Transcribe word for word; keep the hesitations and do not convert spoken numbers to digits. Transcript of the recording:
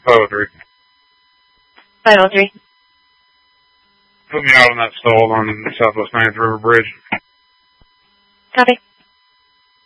five oh three. five oh three. Put me out on that stall on Southwest ninth River Bridge. Copy.